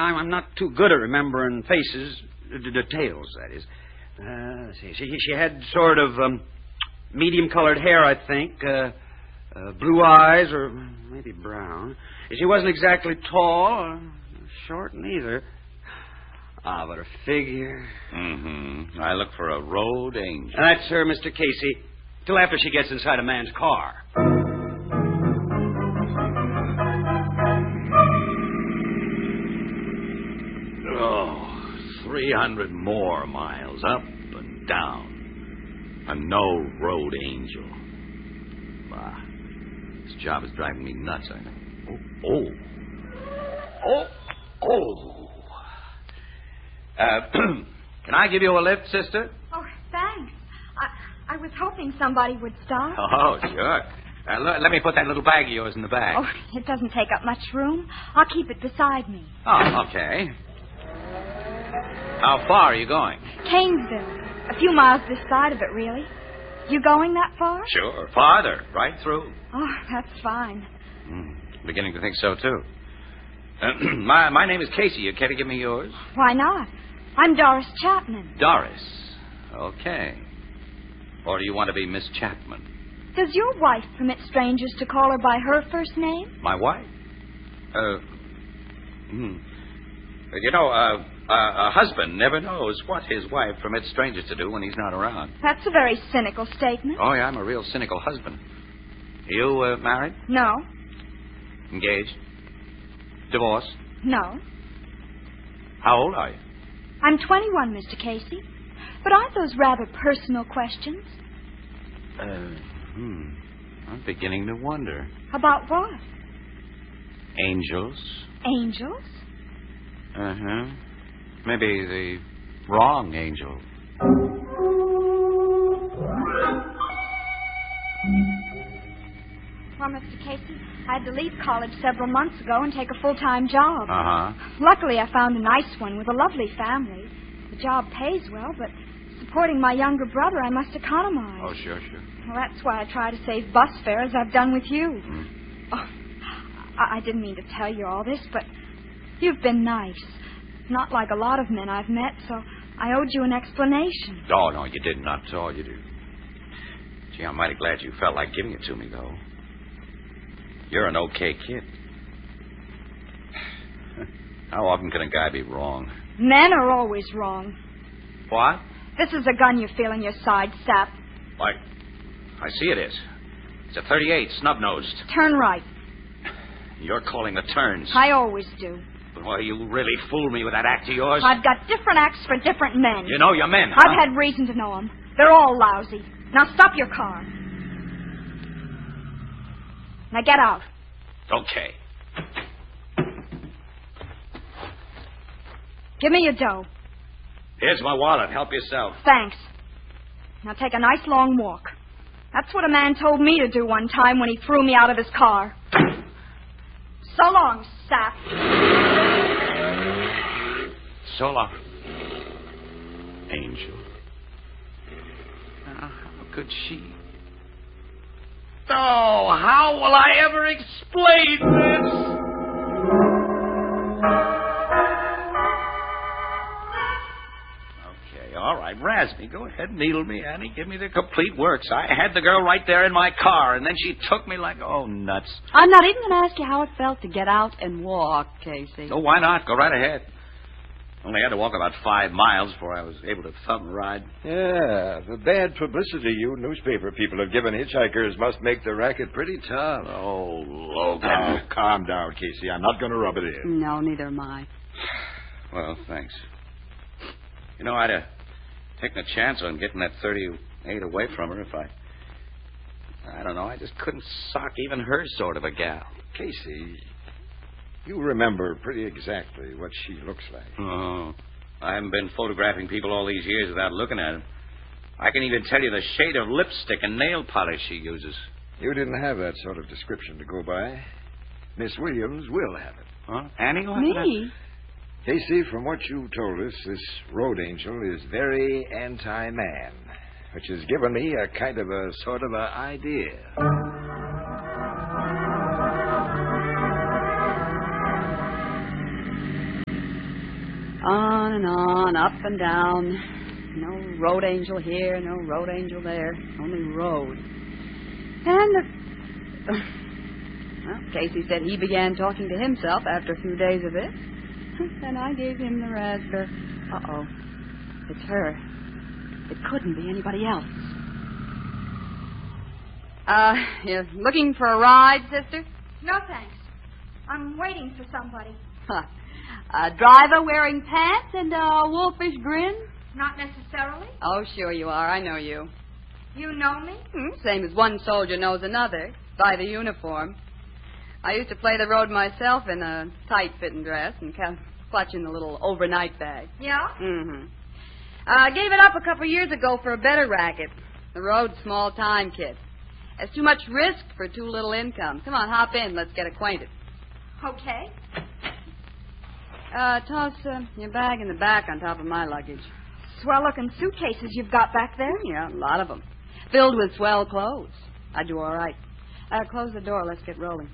I'm not too good at remembering faces, details, that is. Let's see. She had sort of medium-colored hair, I think, blue eyes, or maybe brown. She wasn't exactly tall, or short neither. But her figure... Mm-hmm. I look for a road angel. That's her, Mr. Casey, till after she gets inside a man's car. Oh, 300 more miles up and down. And no road angel. Bah. This job is driving me nuts, I know. Oh. Can I give you a lift, sister? Oh, thanks. I was hoping somebody would stop. Oh, sure. Let me put that little bag of yours in the bag. Oh, it doesn't take up much room. I'll keep it beside me. Oh, okay. How far are you going? Canesville. A few miles this side of it, really. You going that far? Sure. Farther. Right through. Oh, that's fine. Beginning to think so, too. My name is Casey. You care to give me yours? Why not? I'm Doris Chapman. Doris. Okay. Or do you want to be Miss Chapman? Does your wife permit strangers to call her by her first name? My wife? You know, a husband never knows what his wife permits strangers to do when he's not around. That's a very cynical statement. Oh, yeah, I'm a real cynical husband. You married? No. Engaged? Divorced? No. How old are you? I'm 21, Mr. Casey. But aren't those rather personal questions? I'm beginning to wonder. About what? Angels? Angels? Uh-huh. Maybe the wrong angel. Well, Mr. Casey, I had to leave college several months ago and take a full-time job. Uh-huh. Luckily, I found a nice one with a lovely family. The job pays well, but supporting my younger brother, I must economize. Oh, sure. Well, that's why I try to save bus fare as I've done with you. Oh, I didn't mean to tell you all this, but you've been nice. Not like a lot of men I've met, so I owed you an explanation. Oh, no, you didn't. Not at all, you did. Gee, I'm mighty glad you felt like giving it to me, though. You're an okay kid. How often can a guy be wrong? Men are always wrong. What? This is a gun you feel in your side, sap. Why, I see it is. It's a .38, snub-nosed. Turn right. You're calling the turns. I always do. Boy, you really fooled me with that act of yours. I've got different acts for different men. You know your men, huh? I've had reason to know them. They're all lousy. Now stop your car. Now get out. Okay. Give me your dough. Here's my wallet. Help yourself. Thanks. Now take a nice long walk. That's what a man told me to do one time when he threw me out of his car. So long, sap. So long. Angel. How could she... Oh, how will I ever explain this? Okay, all right. Razz me. Go ahead, needle me, Annie. Give me the complete works. I had the girl right there in my car, and then she took me like, oh, nuts. I'm not even going to ask you how it felt to get out and walk, Casey. Oh, why not? Go right ahead. Only had to walk about 5 miles before I was able to thumb a ride. Yeah, the bad publicity you newspaper people have given hitchhikers must make the racket pretty tough. Oh, Logan. Oh, calm down, Casey. I'm not going to rub it in. No, neither am I. Well, thanks. You know, I'd have taken a chance on getting that .38 away from her if I don't know, I just couldn't sock even her sort of a gal. Casey, you remember pretty exactly what she looks like. Oh, I haven't been photographing people all these years without looking at them. I can even tell you the shade of lipstick and nail polish she uses. You didn't have that sort of description to go by. Miss Williams will have it. Huh? Annie will have Me? Casey, from what you told us, this road angel is very anti-man, which has given me a kind of a sort of a idea. On and on, up and down. No road angel here, no road angel there. Only road. And well, Casey said he began talking to himself after a few days of it. And I gave him the raspberry. Uh-oh. It's her. It couldn't be anybody else. You looking for a ride, sister? No, thanks. I'm waiting for somebody. Huh. A driver wearing pants and a wolfish grin? Not necessarily. Oh, sure you are. I know you. You know me? Same as one soldier knows another, by the uniform. I used to play the road myself in a tight-fitting dress and clutching the little overnight bag. Yeah? Mm-hmm. I gave it up a couple years ago for a better racket. The road's small time, kid. There's too much risk for too little income. Come on, hop in. Let's get acquainted. Okay. Toss your bag in the back on top of my luggage. Swell-looking suitcases you've got back there. Yeah, a lot of them. Filled with swell clothes. I do all right. Close the door. Let's get rolling.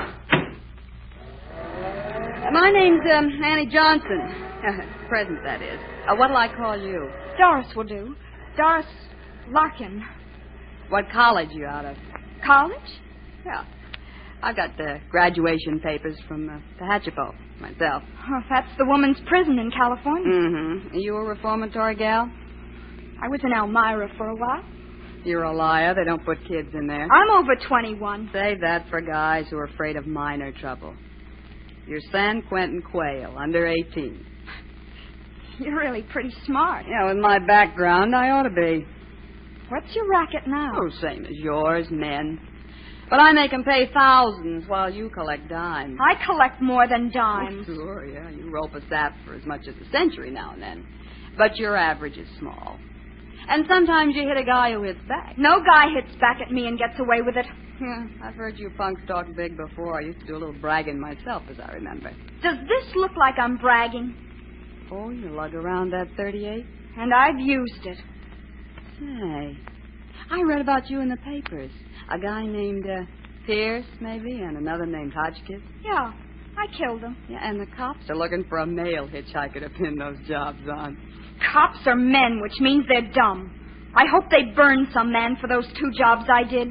My name's Annie Johnson. Present, that is. What'll I call you? Doris will do. Doris Larkin. What college you out of? College? Yeah. I've got the graduation papers from Tehachapo myself. Oh, that's the woman's prison in California. Mm-hmm. Are you a reformatory gal? I was in Elmira for a while. You're a liar. They don't put kids in there. I'm over 21. Save that for guys who are afraid of minor trouble. You're San Quentin Quayle, under 18. You're really pretty smart. Yeah, with my background, I ought to be. What's your racket now? Oh, same as yours, men. But I make 'em pay thousands while you collect dimes. I collect more than dimes. Oh, sure, yeah. You rope a sap for as much as a century now and then. But your average is small. And sometimes you hit a guy who hits back. No guy hits back at me and gets away with it. Yeah, I've heard you punks talk big before. I used to do a little bragging myself, as I remember. Does this look like I'm bragging? Oh, you lug around that 38? And I've used it. Say, I read about you in the papers. A guy named Pierce, maybe, and another named Hotchkiss. Yeah, I killed him. Yeah, and the cops are looking for a male hitchhiker to pin those jobs on. Cops are men, which means they're dumb. I hope they burn some man for those 2 jobs I did.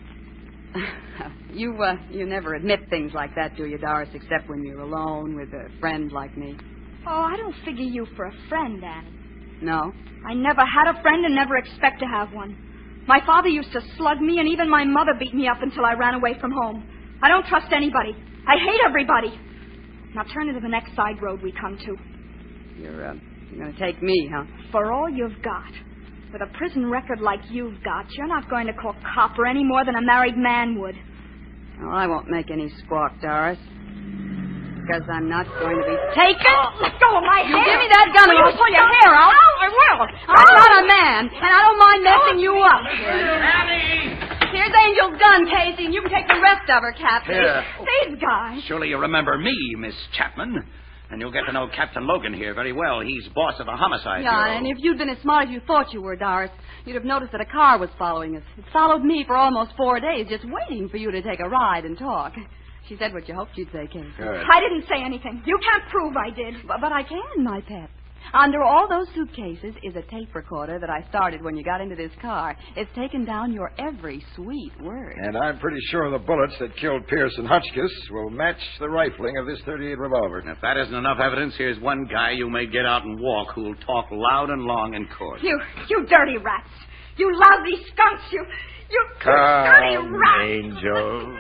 You never admit things like that, do you, Doris, except when you're alone with a friend like me? Oh, I don't figure you for a friend, Annie. No? I never had a friend and never expect to have one. My father used to slug me, and even my mother beat me up until I ran away from home. I don't trust anybody. I hate everybody. Now turn into the next side road we come to. You're going to take me, huh? For all you've got. With a prison record like you've got, you're not going to call copper any more than a married man would. Well, I won't make any squawk, Doris. Because I'm not going to be taken. Oh, let go of my hair. You give me that gun or you'll pull your hair out. I will. I'm not a man, and I don't mind messing you up. Annie! Here's Angel's gun, Casey, and you can take the rest of her, Captain. Here. These guys. Surely you remember me, Miss Chapman. And you'll get to know Captain Logan here very well. He's boss of the homicide bureau. Yeah, and if you'd been as smart as you thought you were, Doris, you'd have noticed that a car was following us. It followed me for almost 4 days, just waiting for you to take a ride and talk. She said what you hoped you'd say, Casey. Good. I didn't say anything. You can't prove I did. But I can, my pet. Under all those suitcases is a tape recorder that I started when you got into this car. It's taken down your every sweet word. And I'm pretty sure the bullets that killed Pierce and Hotchkiss will match the rifling of this .38 revolver. And if that isn't enough evidence, here's one guy you may get out and walk who'll talk loud and long in court. You dirty rats. You lousy skunks. You dirty rats. Angel.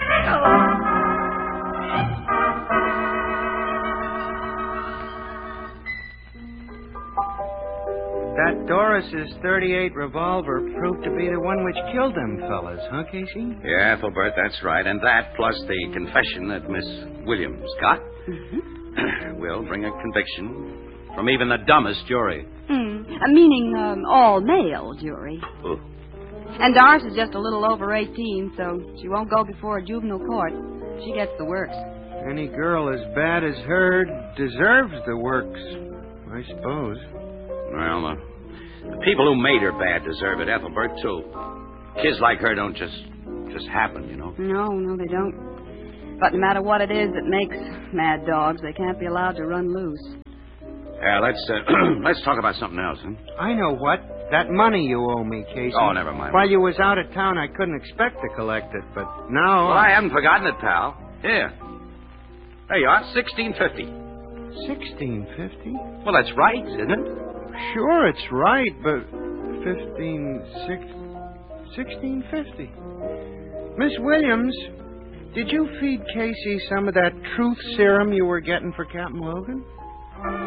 That Doris's .38 revolver proved to be the one which killed them fellas, huh, Casey? Yeah, Ethelbert, that's right. And that, plus the confession that Miss Williams got, will bring a conviction from even the dumbest jury. Meaning all male jury. Ooh. And Doris is just a little over 18, so she won't go before a juvenile court. She gets the works. Any girl as bad as her deserves the works, I suppose. Well, the people who made her bad deserve it, Ethelbert, too. Kids like her don't just happen, you know. No, they don't. But no matter what it is that makes mad dogs, they can't be allowed to run loose. Yeah, let's talk about something else, huh? I know what. That money you owe me, Casey. Oh, never mind. While you was out of town, I couldn't expect to collect it, but now... Well, I haven't forgotten it, pal. Here. There you are, $16.50. $16.50? Well, that's right, isn't it? Sure, it's right, but $16.50. Miss Williams, did you feed Casey some of that truth serum you were getting for Captain Logan?